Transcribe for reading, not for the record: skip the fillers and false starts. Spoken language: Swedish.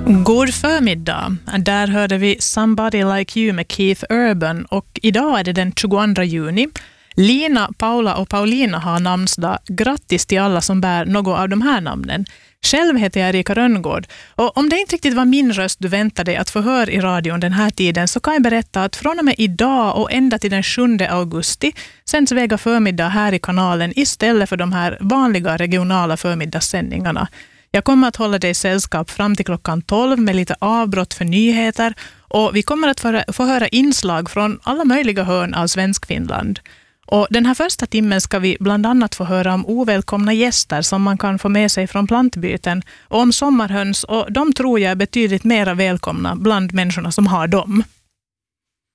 God förmiddag. Där hörde vi Somebody Like You med Keith Urban och idag är det den 22 juni. Lina, Paula och Paulina har namnsdag. Grattis till alla som bär något av de här namnen. Själv heter jag Erika Rönngård och om det inte riktigt var min röst du väntade att få höra i radion den här tiden så kan jag berätta att från och med idag och ända till den 7 augusti sänds Vega förmiddag här i kanalen istället för de här vanliga regionala förmiddagssändningarna. Jag kommer att hålla dig sällskap fram till klockan 12 med lite avbrott för nyheter och vi kommer att få höra inslag från alla möjliga hörn av Svenskfinland. Och den här första timmen ska vi bland annat få höra om ovälkomna gäster som man kan få med sig från plantbyten och om sommarhöns och de tror jag är betydligt mer välkomna bland människorna som har dem.